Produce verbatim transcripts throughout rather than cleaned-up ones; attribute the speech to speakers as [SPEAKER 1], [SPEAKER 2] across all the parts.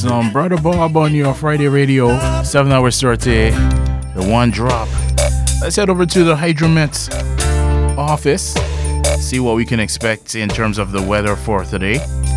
[SPEAKER 1] Some Brother Bob on your Friday radio, seven hours thirty, the one drop. Let's head over to the Hydromet office, see what we can expect in terms of the weather for today.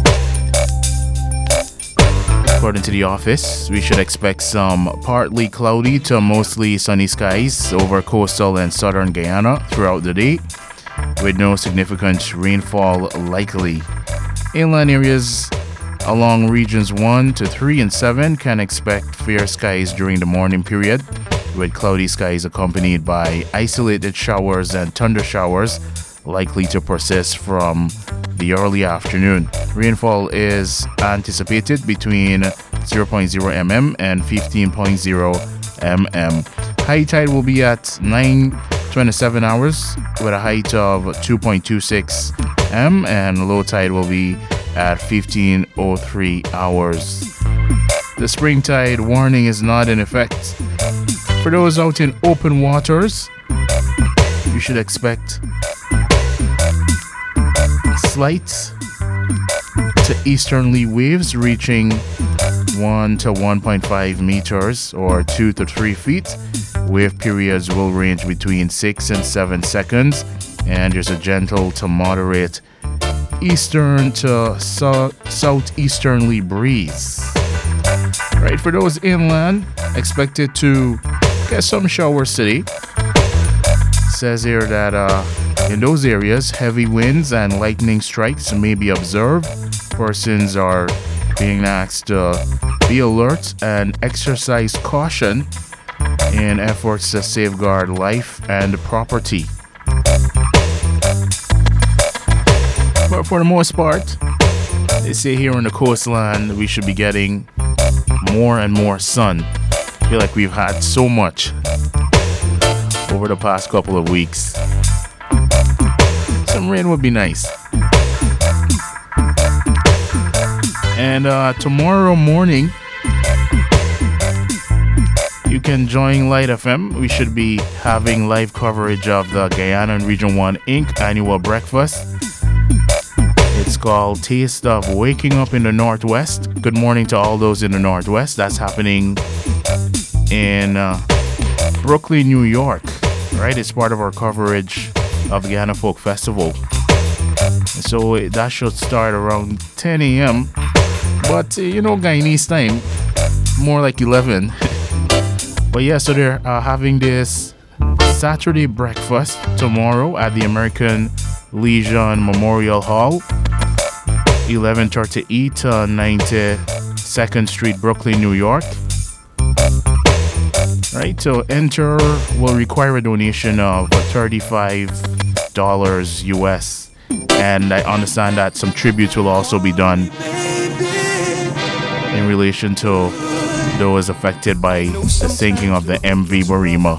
[SPEAKER 1] According to the office, we should expect some partly cloudy to mostly sunny skies over coastal and southern Guyana throughout the day, with no significant rainfall likely. Inland areas along regions one to three and seven can expect fair skies during the morning period, with cloudy skies accompanied by isolated showers and thunder showers likely to persist from the early afternoon. Rainfall is anticipated between zero point zero millimeters and fifteen point zero millimeters. High tide will be at nine twenty-seven hours with a height of two point two six meters, and low tide will be at fifteen oh three hours. The spring tide warning is not in effect. For those out in open waters, you should expect slight to easterly waves reaching one to one point five meters or two to three feet. Wave periods will range between six and seven seconds, and there's a gentle to moderate eastern to so- southeasterly breeze. Right, for those inland, expected to get some showers today. Says here that uh, in those areas, heavy winds and lightning strikes may be observed. Persons are being asked to be alert and exercise caution in efforts to safeguard life and property. But for the most part, they say here on the coastline we should be getting more and more sun. I feel like we've had so much over the past couple of weeks. Some rain would be nice. And uh, tomorrow morning, you can join Light F M. We should be having live coverage of the Guyana Region one Incorporated annual breakfast. It's called Taste of Waking Up in the Northwest. Good morning to all those in the Northwest. That's happening in uh, Brooklyn, New York. Right? It's part of our coverage of the Guyana Folk Festival. So uh, that should start around ten a.m. But, uh, you know, Guyanese time, more like eleven. But yeah, so they're uh, having this Saturday breakfast tomorrow at the American Legion Memorial Hall, eleven thirty to ninety-second Street, Brooklyn, New York. Right, so enter will require a donation of thirty-five dollars U S. And I understand that some tributes will also be done in relation to those affected by the sinking of the M V Barima.